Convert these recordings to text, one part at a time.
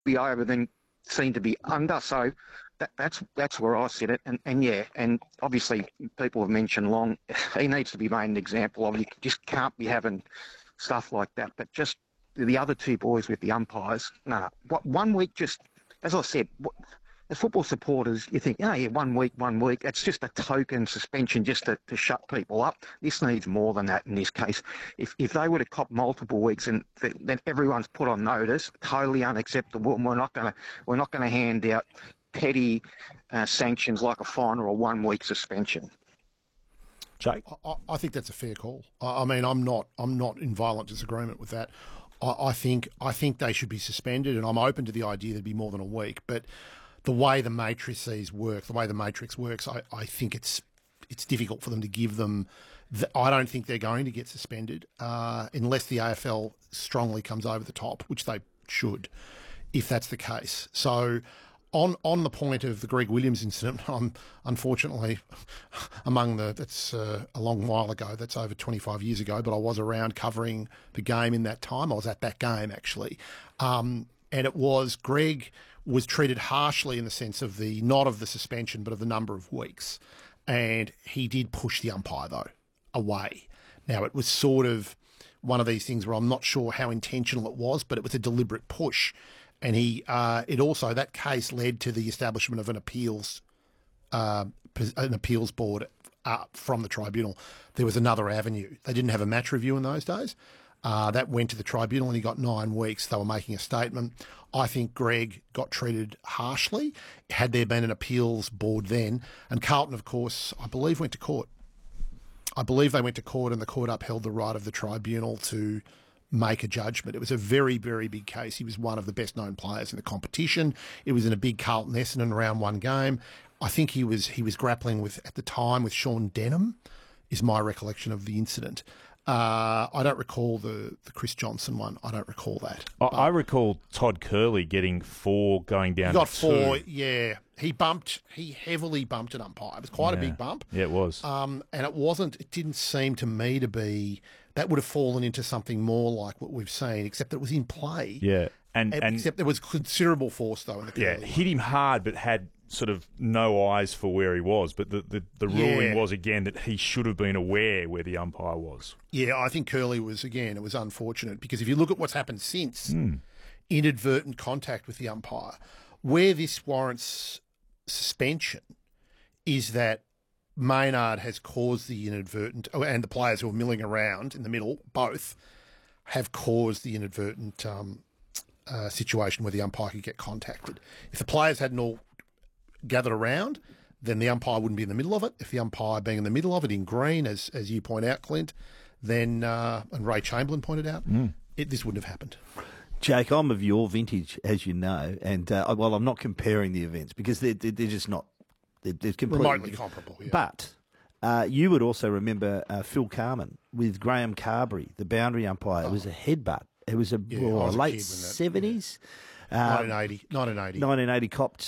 be over than seem to be under. So that's where I sit it. And obviously people have mentioned Long. He needs to be made an example of. You just can't be having stuff like that. But just the other two boys with the umpires, no. What 1 week just, as I said, as football supporters, you think, oh yeah, 1 week. It's just a token suspension just to shut people up. This needs more than that in this case. If they were to cop multiple weeks, and then everyone's put on notice, totally unacceptable. And we're not going to hand out petty sanctions like a fine or a 1 week suspension. Jake? I think that's a fair call. I mean, I'm not in violent disagreement with that. I think they should be suspended, and I'm open to the idea there'd be more than a week. But the way the matrices work, the way the matrix works, I think it's difficult for them to give them. I don't think they're going to get suspended unless the AFL strongly comes over the top, which they should, if that's the case. So, on the point of the Greg Williams incident, I'm unfortunately among that's a long while ago. That's over 25 years ago, but I was around covering the game in that time. I was at that game actually, and Greg was treated harshly in the sense of not of the suspension, but of the number of weeks. And he did push the umpire, though, away. Now, it was sort of one of these things where I'm not sure how intentional it was, but it was a deliberate push. And that case led to the establishment of an appeals board from the tribunal. There was another avenue. They didn't have a match review in those days. That went to the tribunal and he got 9 weeks. They were making a statement. I think Greg got treated harshly. Had there been an appeals board then, and Carlton, of course, I believe went to court. I believe they went to court and the court upheld the right of the tribunal to make a judgment. It was a very, very big case. He was one of the best known players in the competition. It was in a big Carlton Essendon round one game. I think he was grappling with, at the time, with Sean Denham, is my recollection of the incident. I don't recall the Chris Johnson one. I don't recall that. I recall Todd Curley getting 4 going down. He got to 4, 2. yeah. He heavily bumped an umpire. It was quite a big bump. Yeah, it was. And it didn't seem to me to be, that would have fallen into something more like what we've seen, except that it was in play. Yeah. And except there was considerable force, though, in the Curley one. Hit him hard, but had sort of no eyes for where he was. But the ruling was, again, that he should have been aware where the umpire was. Yeah, I think Curley was, again, it was unfortunate, because if you look at what's happened since, inadvertent contact with the umpire, where this warrants suspension is that Maynard has caused the inadvertent, and the players who are milling around in the middle, both, have caused the inadvertent situation where the umpire could get contacted. If the players hadn't all gathered around, then the umpire wouldn't be in the middle of it. If the umpire being in the middle of it in green, as you point out, Clint, then, and Ray Chamberlain pointed out, this wouldn't have happened. Jake, I'm of your vintage, as you know, and I'm not comparing the events because they're just not. They're completely remotely comparable. Yeah. But you would also remember Phil Carman with Graham Carberry, the boundary umpire. It was a headbutt. It was late 70s. 1980. 1980 copped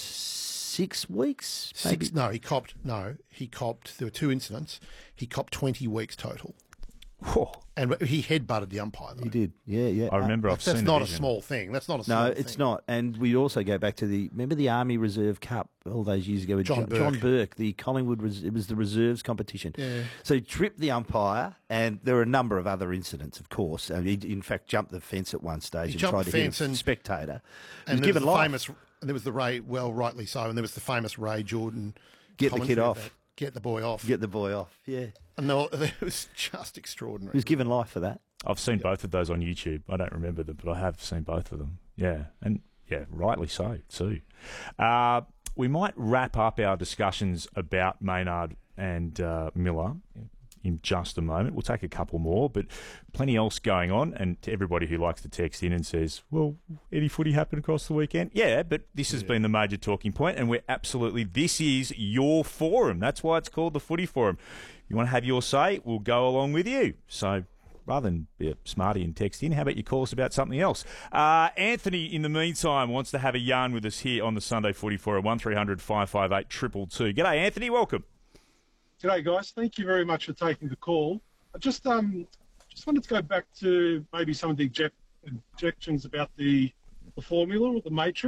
6 weeks. Maybe? He copped. There were 2 incidents. He copped 20 weeks total. Whoa. And he headbutted the umpire, though. He did, yeah. I remember I've seen That's the not a vision. small thing. That's not a small thing. No, it's not. And we also go back to remember the Army Reserve Cup all those years ago with John Burke, the Collingwood, it was the reserves competition. Yeah. So he tripped the umpire, and there were a number of other incidents, of course. He, in fact, jumped the fence at one stage and tried to hit a spectator. And he was given life. And there was the Ray, rightly so, and there was the famous Ray Jordan. Get the kid off. Get the boy off. Get the boy off, yeah. And it was just extraordinary. He was given life for that. I've seen both of those on YouTube. I don't remember them, but I have seen both of them. Yeah, and rightly so too. We might wrap up our discussions about Maynard and Miller in just a moment. We'll take a couple more, but plenty else going on. And to everybody who likes to text in and says, well, any footy happened across the weekend? Yeah, but this has been the major talking point, and this is your forum. That's why it's called the Footy Forum. You want to have your say, we'll go along with you. So rather than be a smarty and text in, how about you call us about something else? Anthony, in the meantime, wants to have a yarn with us here on the Sunday Footy Forum, 1300 558 222. G'day, Anthony. Welcome. G'day, guys. Thank you very much for taking the call. I just wanted to go back to maybe some of the objections about the formula or the matrix.